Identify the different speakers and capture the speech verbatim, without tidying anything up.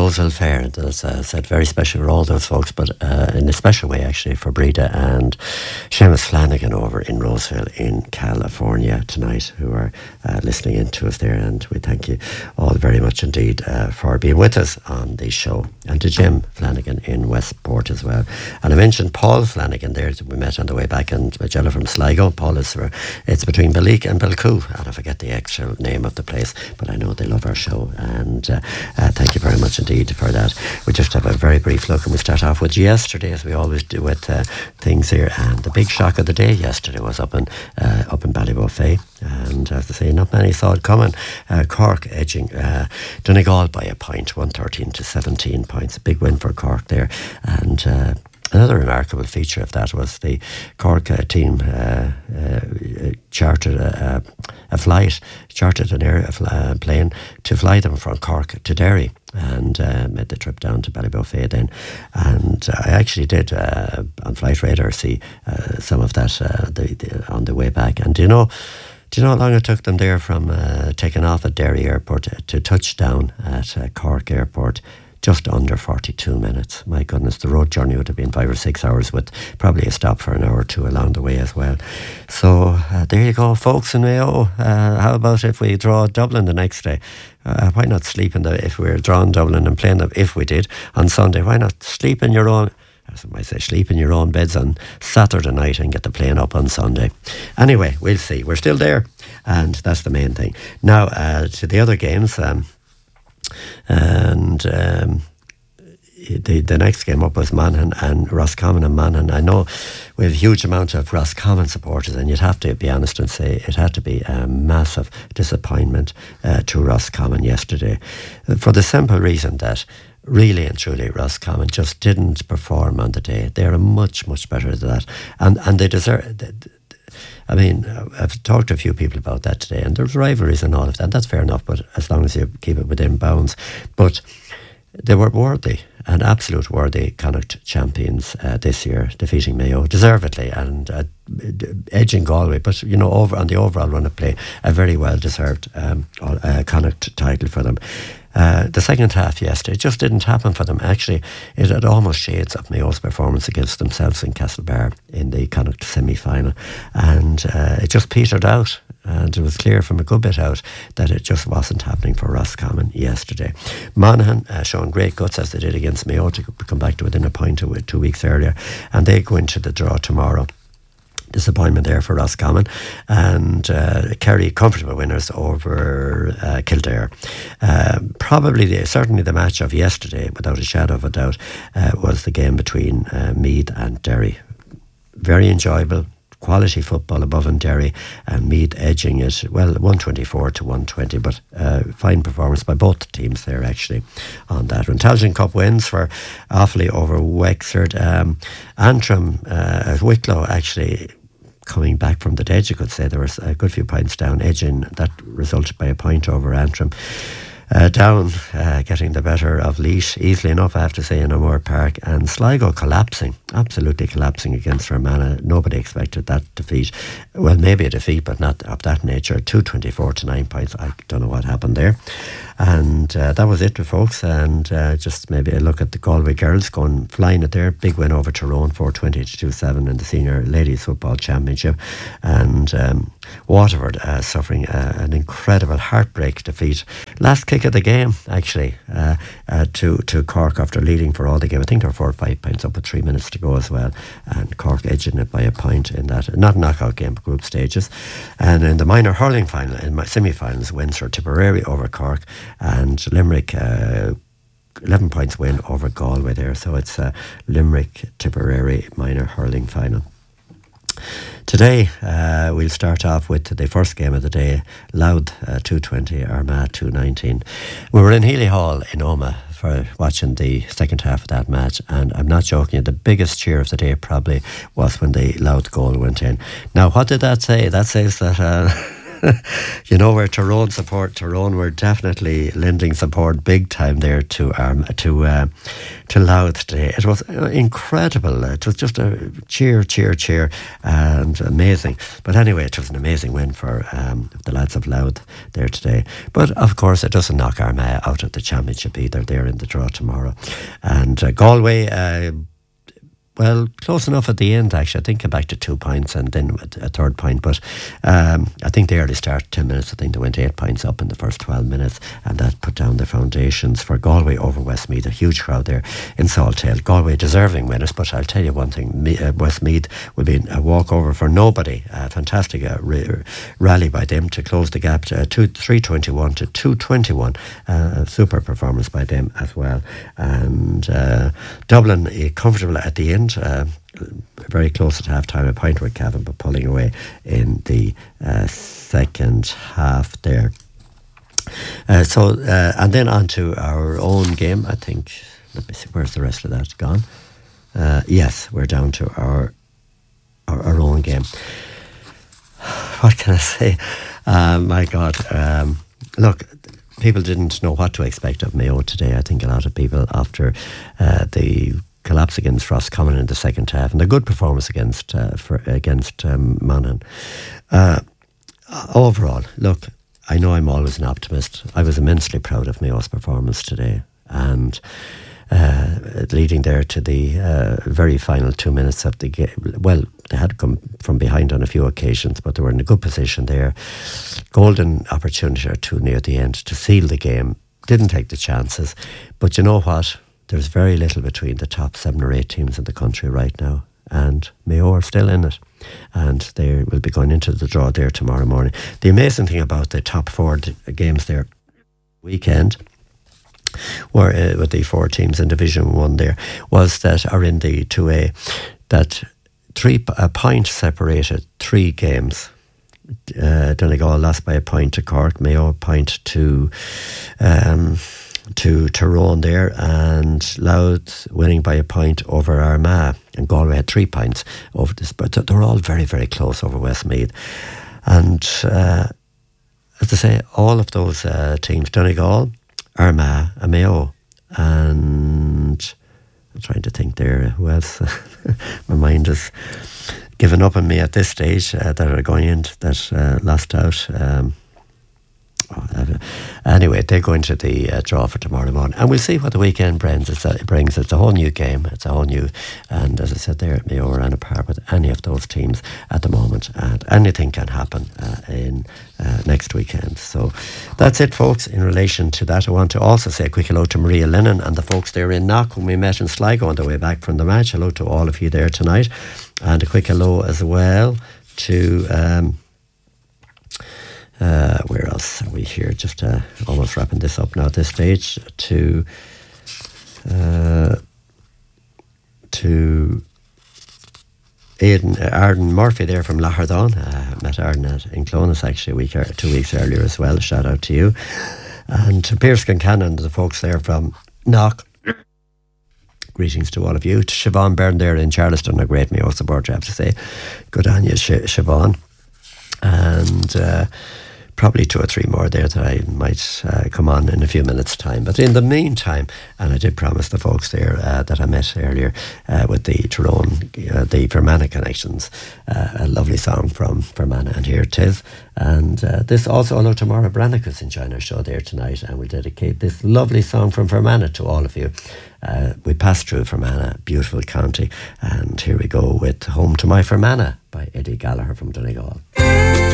Speaker 1: Roseville Fair. That's uh, said very special for all those folks, but uh, in a special way actually for Breda and Seamus Flanagan over in Roseville in California tonight, who are uh, listening in to us there, and we thank you all very much indeed uh, for being with us on the show, and to Jim Flanagan in Westport as well. And I mentioned Paul Flanagan there that we met on the way back, and Magella from Sligo. Paul is for, it's between Balleek and Belcoo, and I forget the actual name of the place, but I know they love our show, and uh, uh, thank you very much indeed for that. We just have a very brief look, and we start off with yesterday, as we always do with uh, things here. And the big shock of the day yesterday was up in uh, up in Ballybofey, and as I say, not many saw it coming. Uh, Cork edging uh, Donegal by a point, one thirteen to seventeen points. A big win for Cork there, and. Uh, Another remarkable feature of that was the Cork uh, team uh, uh, chartered a, a flight, chartered an air uh, plane to fly them from Cork to Derry, and uh, made the trip down to Ballybofey then. And uh, I actually did uh, on Flight Radar see uh, some of that uh, the, the, on the way back. And do you know? Do you know how long it took them there from uh, taking off at Derry Airport to touchdown at uh, Cork Airport? Just under forty-two minutes. My goodness, the road journey would have been five or six hours with probably a stop for an hour or two along the way as well. So uh, there you go, folks in Mayo. Uh, how about if we draw Dublin the next day? Uh, why not sleep in the, if we're drawing Dublin and playing them, if we did, on Sunday, why not sleep in your own, as I might say, sleep in your own beds on Saturday night and get the plane up on Sunday. Anyway, we'll see. We're still there, and that's the main thing. Now, uh, to the other games, um, and um, the the next game up was Monaghan and Roscommon and Monaghan. I know we have a huge amount of Roscommon supporters, and you'd have to be honest and say it had to be a massive disappointment uh, to Roscommon yesterday, for the simple reason that really and truly Roscommon just didn't perform on the day. They're much, much better than that, and and they deserve. They, I mean, I've talked to a few people about that today, and there's rivalries and all of that. That's fair enough, but as long as you keep it within bounds. But they were worthy, and absolute worthy Connacht champions uh, this year, defeating Mayo deservedly and uh, edging Galway. But you know, over on the overall run of play, a very well deserved um, uh, Connacht title for them. Uh, the second half yesterday, it just didn't happen for them. Actually, it had almost shades of Mayo's performance against themselves in Castlebar in the Connacht semi-final, and uh, it just petered out, and it was clear from a good bit out that it just wasn't happening for Roscommon yesterday. Monaghan uh, showing great guts as they did against Mayo to come back to within a point two, two weeks earlier, and they go into the draw tomorrow. Disappointment there for Roscommon, and uh, Kerry comfortable winners over uh, Kildare. Uh, probably, the, certainly the match of yesterday, without a shadow of a doubt, uh, was the game between uh, Meath and Derry. Very enjoyable, quality football above in Derry, and Meath edging it, well, one twenty-four to one twenty, but uh, fine performance by both teams there actually on that. Intelligent Cup wins for Offaly over Wexford. Um, Antrim, uh, Wicklow actually coming back from the dead, you could say. There was a good few points down, edging. That resulted by a point over Antrim. Uh, down, uh, getting the better of Laois, easily enough, I have to say, in O'Moore Park. And Sligo collapsing, absolutely collapsing against Fermanagh. Nobody expected that defeat. Well, maybe a defeat, but not of that nature. two twenty-four to nine points. I don't know what happened there. And uh, that was it, folks. And uh, just maybe a look at the Galway girls going flying it there. Big win over Tyrone, four twenty to two seven in the Senior Ladies Football Championship. And um, Waterford uh, suffering uh, an incredible heartbreak defeat. Last kick of the game, actually, uh, uh, to, to Cork after leading for all the game. I think they were four or five points up with three minutes to go as well. And Cork edging it by a point in that, not knockout game, but group stages. And in the minor hurling final, in my semi-finals, wins for Tipperary over Cork, and Limerick uh, eleven points win over Galway there. So it's a Limerick Tipperary minor hurling final. Today uh, we'll start off with the first game of the day. Louth uh, two twenty, Armagh two nineteen. We were in Healy Hall in Omagh for watching the second half of that match, and I'm not joking, the biggest cheer of the day probably was when the Louth goal went in. Now, what did that say? That says that uh, you know, where Tyrone support, Tyrone were definitely lending support big time there to um, to uh, to Louth today. It was incredible. It was just a cheer, cheer, cheer, and amazing. But anyway, it was an amazing win for um, the lads of Louth there today. But of course, it doesn't knock Armagh out of the championship either. They're in the draw tomorrow. And uh, Galway, uh, well, close enough at the end, actually. I think came back to two points and then a third point. But um, I think they early started ten minutes. I think they went eight points up in the first twelve minutes. And that put down the foundations for Galway over Westmeath. A huge crowd there in Saltail. Galway deserving winners. But I'll tell you one thing. Me, uh, Westmeath will be a walkover for nobody. A fantastic uh, r- rally by them to close the gap to uh, two, three twenty-one to two twenty-one. Uh, super performance by them as well. And uh, Dublin uh, comfortable at the end. Uh, very close at half time, a point with Cavan, but pulling away in the uh, second half there. Uh, so, uh, and then on to our own game. I think, let me see, where's the rest of that gone? Uh, yes, we're down to our, our our own game. What can I say? Uh, my God. Um, look, people didn't know what to expect of Mayo today. I think a lot of people, after uh, the collapse against Roscommon in the second half and a good performance against uh, for, against um, Monaghan. Uh, overall, look, I know I'm always an optimist. I was immensely proud of Mayo's performance today, and uh, leading there to the uh, very final two minutes of the game. Well, they had come from behind on a few occasions, but they were in a good position there. Golden opportunity or two near the end to seal the game. Didn't take the chances, but you know what? There's very little between the top seven or eight teams in the country right now, and Mayo are still in it, and they will be going into the draw there tomorrow morning. The amazing thing about the top four d- games there weekend, were uh, with the four teams in Division One there, was that are in the two A, that three a point separated three games. Uh, Donegal lost by a point to Cork, Mayo a point to. Um, to Tyrone there, and Louth winning by a point over Armagh, and Galway had three points over this, but they're all very, very close over Westmeath. And uh, as I say, all of those uh, teams, Donegal, Armagh and Mayo, and I'm trying to think there, who else? My mind is giving up on me at this stage, uh, that are going in, that uh, lost out. Um, Anyway, they're going to the uh, draw for tomorrow morning, and we'll see what the weekend brings. It's a, it brings. It's a whole new game. It's a whole new, and as I said there, Mayo are on a par with any of those teams at the moment, and anything can happen uh, in uh, next weekend. So that's it, folks. In relation to that, I want to also say a quick hello to Maria Lennon and the folks there in Knock, whom we met in Sligo on the way back from the match. Hello to all of you there tonight, and a quick hello as well to. Um, Uh, where else are we here? Just uh, almost wrapping this up now at this stage. To uh, to Aidan, uh, Arden Murphy there from Lahardon. Uh, met Arden at, in Clones actually a week or two weeks earlier as well. Shout out to you. And to Pierce Concannon, the folks there from Knock. Greetings to all of you. To Siobhan Byrne there in Charleston, a great Mayo supporter, I have to say. Good on you, Sh- Siobhan. And uh, probably two or three more there that I might uh, come on in a few minutes' time. But in the meantime, and I did promise the folks there uh, that I met earlier uh, with the Tyrone, uh, the Fermanagh connections, uh, a lovely song from Fermanagh, and here it is. And uh, this also, hello to Maura Brannick, who's enjoying our show there tonight, and we'll dedicate this lovely song from Fermanagh to all of you. Uh, we passed through Fermanagh, beautiful county, and here we go with Home to My Fermanagh by Eddie Gallagher from Donegal.